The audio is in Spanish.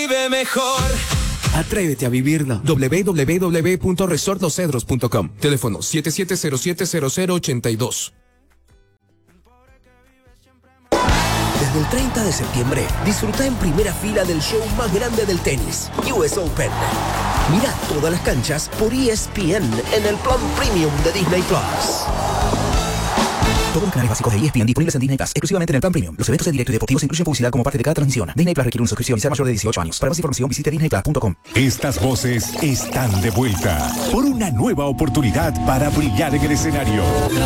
vive mejor. Atrévete a vivirla. www.resortlosedros.com. Teléfono 77070082. Desde el 30 de septiembre, disfruta en primera fila del show más grande del tenis, US Open. Mira todas las canchas por ESPN en el plan premium de Disney Plus. Todos los canales básicos de ESPN disponibles en Disney Plus, exclusivamente en el plan premium. Los eventos en directo y deportivos incluyen publicidad como parte de cada transmisión. Disney Plus requiere una suscripción y ser mayor de 18 años. Para más información visite disneyplus.com. Estas voces están de vuelta por una nueva oportunidad para brillar en el escenario.